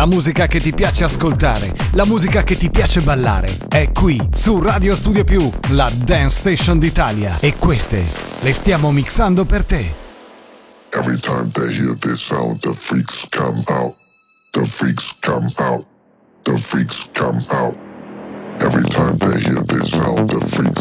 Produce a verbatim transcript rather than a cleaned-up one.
La musica che ti piace ascoltare, la musica che ti piace ballare, è qui su Radio Studio Più, la Dance Station d'Italia. E queste le stiamo mixando per te. Every time they hear this sound, the freaks come out. The freaks come out. The freaks come out. Every time they hear this sound, the freaks